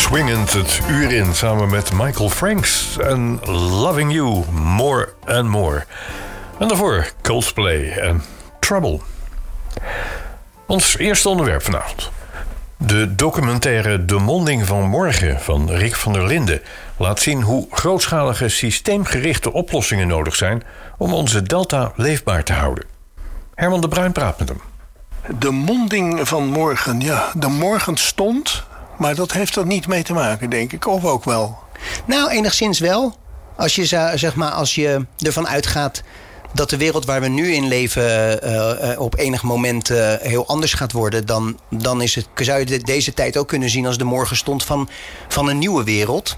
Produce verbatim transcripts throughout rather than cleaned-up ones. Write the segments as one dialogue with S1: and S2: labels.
S1: swingend het uur in samen met Michael Franks en Loving You More and More. En daarvoor Coldplay en Trouble. Ons eerste onderwerp vanavond. De documentaire De Monding van Morgen van Rick van der Linden laat zien hoe grootschalige systeemgerichte oplossingen nodig zijn om onze delta leefbaar te houden. Herman de Bruin praat met hem.
S2: De monding van morgen, ja, de morgen stond, maar dat heeft er niet mee te maken, denk ik, of ook wel?
S3: Nou, enigszins wel. Als je, zeg maar, als je ervan uitgaat dat de wereld waar we nu in leven uh, uh, op enig moment uh, heel anders gaat worden, dan, dan is het, zou je de, deze tijd ook kunnen zien als de morgen stond van, van een nieuwe wereld.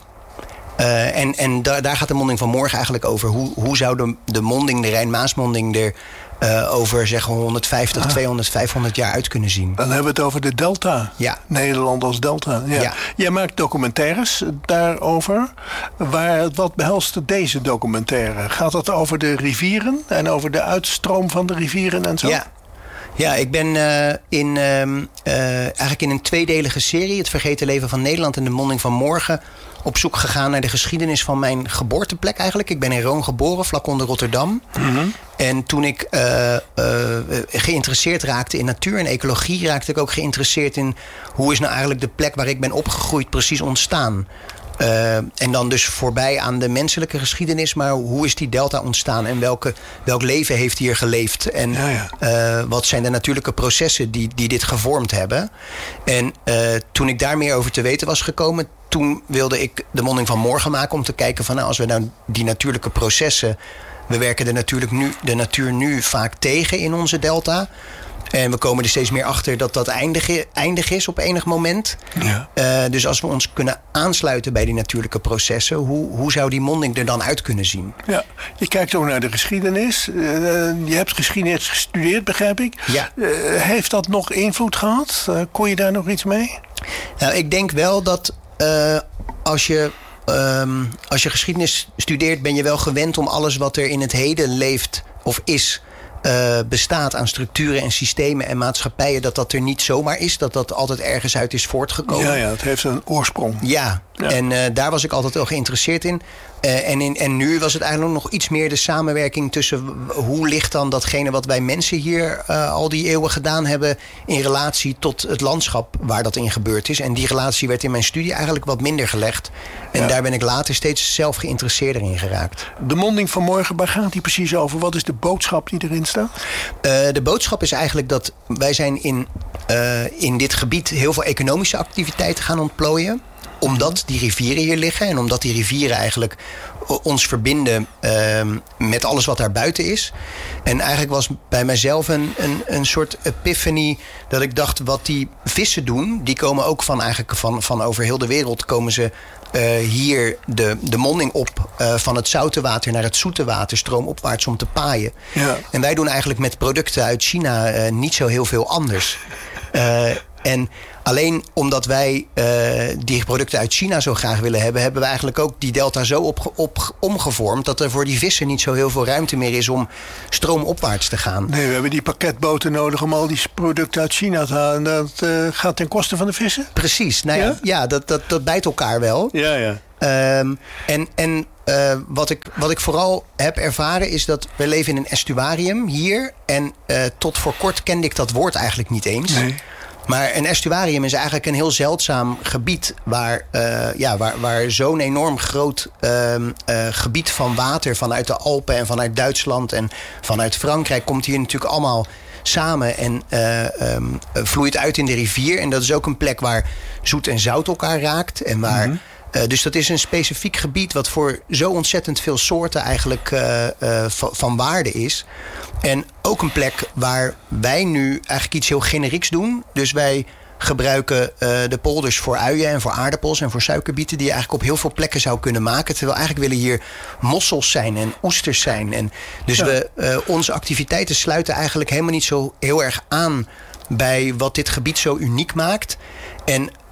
S3: Uh, en en da, daar gaat de monding van morgen eigenlijk over. Hoe, hoe zou de, de monding, de Rijn-Maas-monding er uh, over zeg honderdvijftig, ah. tweehonderd, vijfhonderd jaar uit kunnen zien?
S2: Dan hebben we het over de delta.
S3: Ja.
S2: Nederland als delta. Ja. Ja. Jij maakt documentaires daarover. Waar, wat behelst deze documentaire? Gaat het over de rivieren en over de uitstroom van de rivieren en zo?
S3: Ja. Ja, ik ben uh, in, uh, uh, eigenlijk in een tweedelige serie, Het Vergeten Leven van Nederland en De Monding van Morgen, op zoek gegaan naar de geschiedenis van mijn geboorteplek eigenlijk. Ik ben in Roon geboren, vlak onder Rotterdam. Mm-hmm. En toen ik uh, uh, geïnteresseerd raakte in natuur en ecologie, raakte ik ook geïnteresseerd in hoe is nou eigenlijk de plek waar ik ben opgegroeid precies ontstaan. Uh, en dan dus voorbij aan de menselijke geschiedenis, maar hoe is die delta ontstaan en welke, welk leven heeft hier geleefd? En ja, ja. Uh, wat zijn de natuurlijke processen die, die dit gevormd hebben? En uh, toen ik daar meer over te weten was gekomen, toen wilde ik de monding van morgen maken om te kijken van nou, als we nou die natuurlijke processen, we werken de, natuurlijk nu, de natuur nu vaak tegen in onze delta. En we komen er steeds meer achter dat dat eindig, eindig is op enig moment. Ja. Uh, dus als we ons kunnen aansluiten bij die natuurlijke processen, hoe, hoe zou die monding er dan uit kunnen zien?
S2: Ja, je kijkt ook naar de geschiedenis. Uh, je hebt geschiedenis gestudeerd, begrijp ik. Ja. Uh, heeft dat nog invloed gehad? Uh, kon je daar nog iets mee?
S3: Nou, ik denk wel dat uh, als je... Um, als je geschiedenis studeert, ben je wel gewend om alles wat er in het heden leeft of is, Uh, bestaat aan structuren en systemen en maatschappijen, dat dat er niet zomaar is, dat dat altijd ergens uit is voortgekomen.
S2: Ja, ja, het heeft een oorsprong.
S3: Ja, ja. en uh, daar was ik altijd wel geïnteresseerd in. Uh, en in. En nu was het eigenlijk nog iets meer de samenwerking tussen hoe ligt dan datgene wat wij mensen hier uh, al die eeuwen gedaan hebben in relatie tot het landschap waar dat in gebeurd is. En die relatie werd in mijn studie eigenlijk wat minder gelegd. En ja. daar ben ik later steeds zelf geïnteresseerder in geraakt.
S2: De monding van morgen, waar gaat die precies over? Wat is de boodschap die erin staat?
S3: Uh, de boodschap is eigenlijk dat wij zijn in, uh, in dit gebied heel veel economische activiteiten gaan ontplooien. Omdat die rivieren hier liggen en omdat die rivieren eigenlijk ons verbinden uh, met alles wat daar buiten is. En eigenlijk was bij mijzelf een, een, een soort epiphany dat ik dacht, wat die vissen doen, die komen ook van, eigenlijk van, van over heel de wereld komen ze uh, hier de, de monding op uh, van het zoute water naar het zoete water, stroomopwaarts om te paaien. Ja. En wij doen eigenlijk met producten uit China uh, niet zo heel veel anders. Uh, en alleen omdat wij uh, die producten uit China zo graag willen hebben, hebben we eigenlijk ook die delta zo op, op, omgevormd dat er voor die vissen niet zo heel veel ruimte meer is om stroomopwaarts te gaan.
S2: Nee, we hebben die pakketboten nodig om al die producten uit China te halen. Dat uh, gaat ten koste van de vissen?
S3: Precies. Nou ja, ja? ja dat, dat, dat bijt elkaar wel.
S2: Ja, ja.
S3: Um, en en uh, wat, ik, wat ik vooral heb ervaren is dat we leven in een estuarium hier. En uh, tot voor kort kende ik dat woord eigenlijk niet eens. Nee. Maar een estuarium is eigenlijk een heel zeldzaam gebied waar, uh, ja, waar, waar zo'n enorm groot uh, uh, gebied van water vanuit de Alpen en vanuit Duitsland en vanuit Frankrijk komt hier natuurlijk allemaal samen en uh, um, vloeit uit in de rivier. En dat is ook een plek waar zoet en zout elkaar raakt en waar... Mm-hmm. Uh, dus dat is een specifiek gebied wat voor zo ontzettend veel soorten eigenlijk uh, uh, van, van waarde is. En ook een plek waar wij nu eigenlijk iets heel generieks doen. Dus wij gebruiken uh, de polders voor uien en voor aardappels en voor suikerbieten die je eigenlijk op heel veel plekken zou kunnen maken. Terwijl eigenlijk willen hier mossels zijn en oesters zijn. En dus ja. we, uh, onze activiteiten sluiten eigenlijk helemaal niet zo heel erg aan bij wat dit gebied zo uniek maakt. En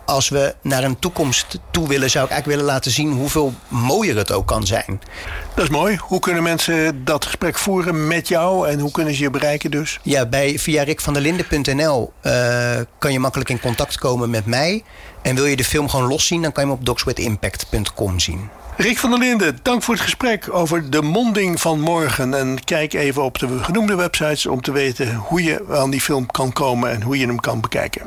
S3: als we naar een toekomst toe willen, zou ik eigenlijk willen laten zien hoeveel mooier het ook kan zijn.
S2: Dat is mooi. Hoe kunnen mensen dat gesprek voeren met jou en hoe kunnen ze je bereiken dus?
S3: Ja, bij via rick van der linden punt n l uh, kan je makkelijk in contact komen met mij. En wil je de film gewoon los zien, dan kan je hem op dogs with impact punt com zien.
S2: Rick van der Linden, dank voor het gesprek over De Monding van Morgen. En kijk even op de genoemde websites om te weten hoe je aan die film kan komen en hoe je hem kan bekijken.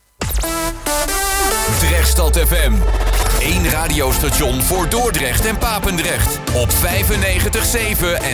S4: Drechtstad F M. Eén radiostation voor Dordrecht en Papendrecht. Op vijfennegentig komma zeven en